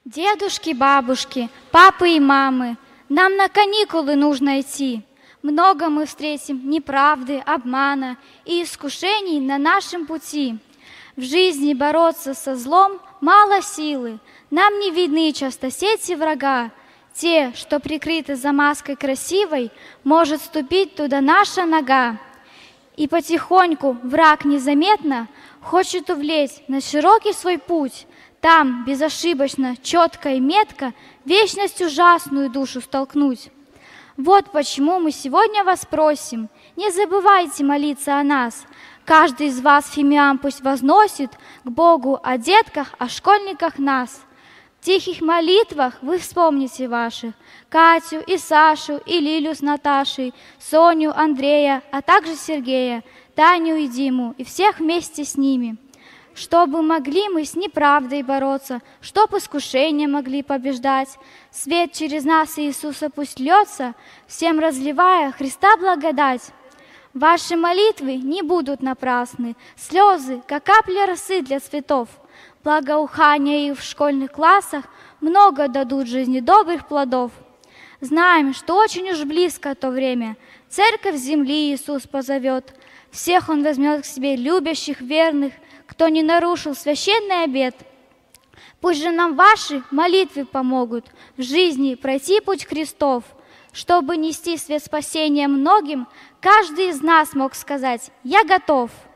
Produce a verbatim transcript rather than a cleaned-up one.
Дедушки, бабушки, папы и мамы, нам на каникулы нужно идти. Много мы встретим неправды, обмана и искушений на нашем пути. В жизни бороться со злом мало силы, нам не видны часто сети врага. Те, что прикрыты за маской красивой, может ступить туда наша нога. И потихоньку враг незаметно хочет увлечь на широкий свой путь. Там безошибочно, четко и метко вечность ужасную душу столкнуть. Вот почему мы сегодня вас просим, не забывайте молиться о нас. Каждый из вас фимиам пусть возносит к Богу о детках, о школьниках нас. В тихих молитвах вы вспомните ваших Катю и Сашу, и Лилю с Наташей, Соню, Андрея, а также Сергея, Таню и Диму, и всех вместе с ними. Чтобы могли мы с неправдой бороться, чтоб искушения могли побеждать. Свет через нас Иисуса пусть льется, всем разливая Христа благодать. Ваши молитвы не будут напрасны, слезы, как капли росы для цветов. Благоухания их в школьных классах много дадут жизни добрых плодов. Знаем, что очень уж близко то время, церковь земли Иисус позовет. Всех Он возьмет к себе любящих, верных, кто не нарушил священный обет. Пусть же нам ваши молитвы помогут в жизни пройти путь крестов, чтобы нести свет спасения многим, каждый из нас мог сказать: «Я готов».